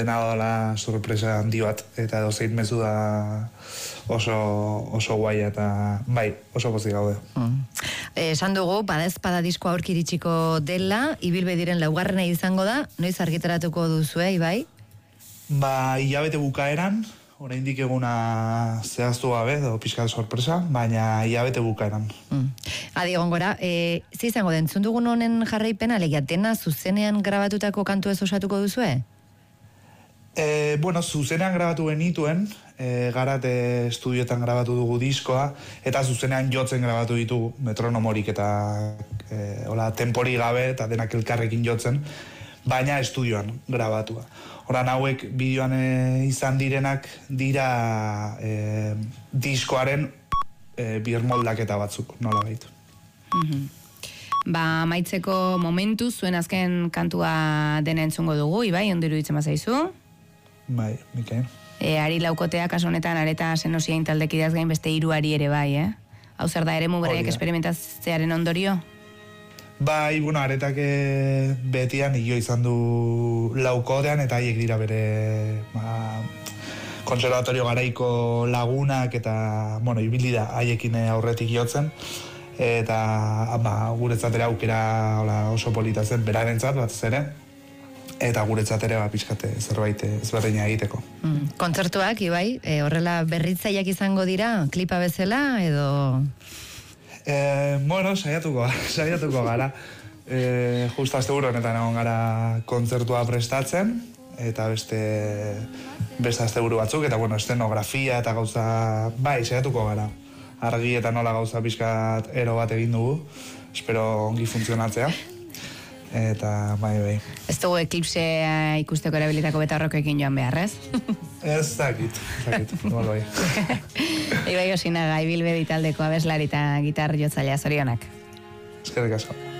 dena dela sorpresa handi bat, eta dozein mezu da oso guaia, eta bai, oso pozik gaude. Esan dugu, badaezpada diskoa aurki iritsiko dela, ibilbediren laugarrena izango da, noiz argitaratuko duzue, Ibai? Hilabete bukaeran, oraindik eguna zehaztu gabe, edo pixka sorpresa, baina hilabete bukaeran. Adi egon gora, zi izango den, zundugun honen jarraipena, alegia, dena zuzenean grabatutako kantu ez osatuko duzue? Zuzenean grabatu genituen, Garate estudioetan grabatu dugu diskoa, eta zuzenean jotzen grabatu ditugu, metronomorik eta tempori gabe, eta denak elkarrekin jotzen, baina estudioan grabatua. Horan hauek bideoan izan direnak dira diskoaren birmoldaketa batzuk, nola baitu. Maitzeko momentu, zuen azken kantua dena entzungo dugu, Ibai, ondo iruditzen bazaizu? Bai, Mikael. Ari Laukotea, kasu honetan, Areta Senosiain taldekidaz gain beste 3 ari ere bai, Hau zer da, eremu beraiek esperimentatzearen ondorio? Bai, Aretak betian hilo izan du Laukotean, eta haiek dira bere konservatorio garaiko lagunak, eta, ibili da haiekin aurretik jotzen, eta guretzat ere aukera oso polita zen, berarentzat batez ere, eta guretzat ere pixkate zerbait ezberdina egiteko. Kontzertuak, Ibai, horrela berritzaileak izango dira, klipa bezala, edo... Saiatuko gara. Justo asteburu honetan egon gara kontzertua prestatzen, eta beste asteburu batzuk, eta estenografia eta gauza... Bai, saiatuko gara. Argi eta nola gauza pixkat ero bat egin dugu. Espero ongi funtzionatzea. Eta bai. Ez dugu eklipsea ikusteko erabilitako betarrokekin joan behar, ez? Ez dakit, nolo bai. Ibai Osinaga, ibilbedi taldeko abeslari eta gitar jotzailea, zorionak. Eskerrik asko.